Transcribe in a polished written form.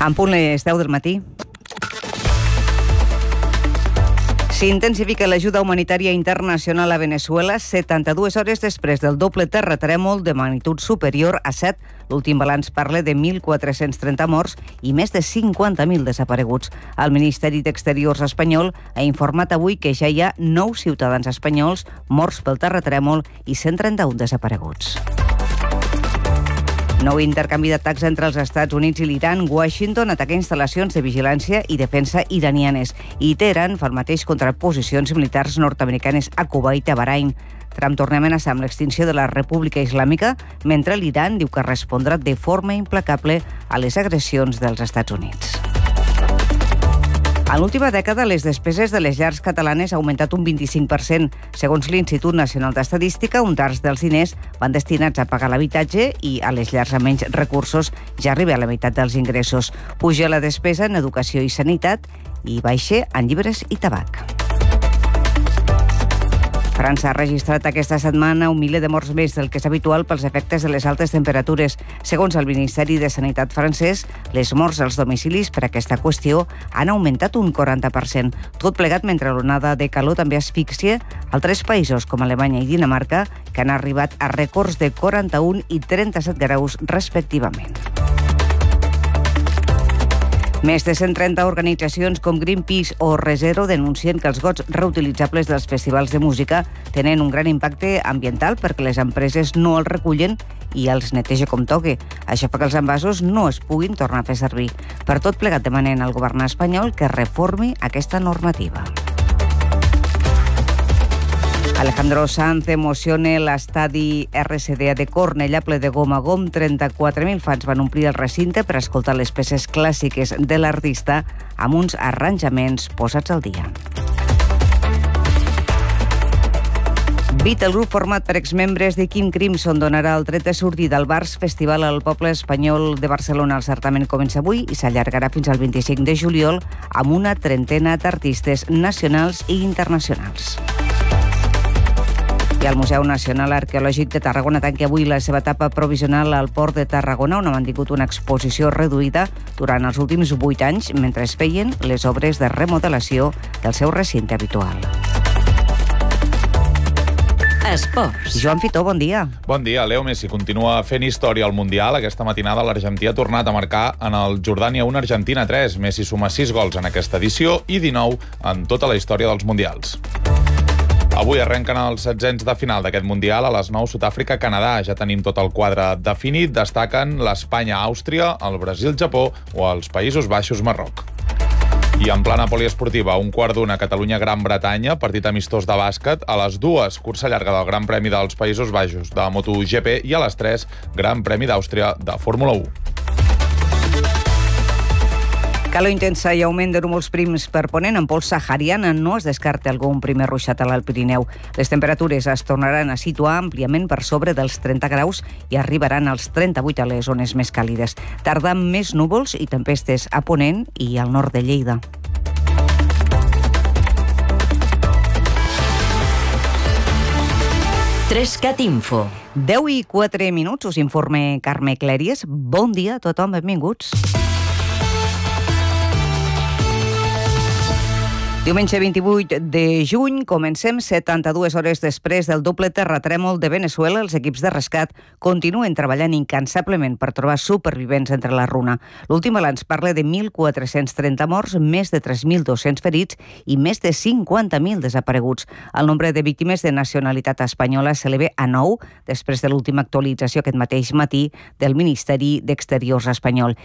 En punt les 10 del matí. S'intensifica l'ajuda humanitària internacional a Venezuela 72 hores després del doble terratrèmol de magnitud superior a 7. L'últim balanç parla de 1.430 morts i més de 50.000 desapareguts. El Ministeri d'Exteriors espanyol ha informat avui que ja hi ha 9 ciutadans espanyols morts pel terratrèmol i 131 desapareguts. Nou intercanvi d'atacs entre els Estats Units i l'Iran. Washington ataca instal·lacions de vigilància i defensa iranianes. I Teheran fa el mateix contra posicions militars nord-americanes a Kuwait i a Bahrain. Trump torna a amenaçar amb l'extinció de la República Islàmica, mentre l'Iran diu que respondrà de forma implacable a les agressions dels Estats Units. En l'última dècada, les despeses de les llars catalanes ha augmentat un 25%. Segons l'Institut Nacional d'Estadística, un terç dels diners van destinats a pagar l'habitatge i a les llars amb menys recursos ja arriba a la meitat dels ingressos. Puja la despesa en educació i sanitat i baixa en llibres i tabac. França ha registrat aquesta setmana un miler de morts més del que és habitual pels efectes de les altes temperatures. Segons el Ministeri de Sanitat francès, les morts als domicilis per aquesta qüestió han augmentat un 40%. Tot plegat mentre l'onada de calor també asfíxia altres països com Alemanya i Dinamarca, que han arribat a rècords de 41 i 37 graus respectivament. Més de 130 organitzacions com Greenpeace o ReZero denuncien que els gots reutilitzables dels festivals de música tenen un gran impacte ambiental perquè les empreses no els recullen i els neteja com toque. Això fa que els envasos no es puguin tornar a fer servir. Per tot plegat demanen al govern espanyol que reformi aquesta normativa. Alejandro Sanz emociona l'estadi RCDA de Cornellà ple de gom a gom. 34.000 fans van omplir el recinte per escoltar les peces clàssiques de l'artista amb uns arranjaments posats al dia. Beat, el grup format per exmembres de King Crimson, donarà el tret de sortida al Bars Festival al poble espanyol de Barcelona. El certamen comença avui i s'allargarà fins al 25 de juliol amb una trentena d'artistes nacionals i internacionals. I el Museu Nacional Arqueològic de Tarragona tanca avui la seva etapa provisional al Port de Tarragona, on ha mantingut una exposició reduïda durant els últims 8 anys, mentre es feien les obres de remodelació del seu recinte habitual. Esports. Joan Fitó, bon dia. Bon dia. Leo Messi continua fent història al Mundial. Aquesta matinada l'argentí ha tornat a marcar en el Jordània 1, Argentina 3. Messi suma 6 gols en aquesta edició i 19 en tota la història dels Mundials. Avui arrenquen els setzents de final d'aquest Mundial. A les 9, Sud-àfrica-Canadà. Ja tenim tot el quadre definit. Destaquen l'Espanya-Àustria, el Brasil-Japó o els Països Baixos-Marroc. I en plana poliesportiva, un quart d'una Catalunya-Gran Bretanya, partit amistós de bàsquet. A les 2, cursa llarga del Gran Premi dels Països Baixos de MotoGP i a les 3, Gran Premi d'Àustria de Fórmula 1. Calor intensa i augment de núvols prims per ponent en pols sahariana. No es descarta algun primer ruixat a l'Alt Pirineu. Les temperatures es tornaran a situar àmpliament per sobre dels 30 graus i arribaran als 38 a les zones més càlides. Tarda més núvols i tempestes a ponent i al nord de Lleida. Trescat Info. 10:04, us informa Carme Clèries. Bon dia a tothom, benvinguts. Diumenge 28 de juny comencem 72 hores després del doble terratrèmol de Venezuela. Els equips de rescat continuen treballant incansablement per trobar supervivents entre la runa. L'últim balanç parla de 1.430 morts, més de 3.200 ferits i més de 50.000 desapareguts. El nombre de víctimes de nacionalitat espanyola s'eleva a 9 després de l'última actualització aquest mateix matí del Ministeri d'Exteriors espanyol.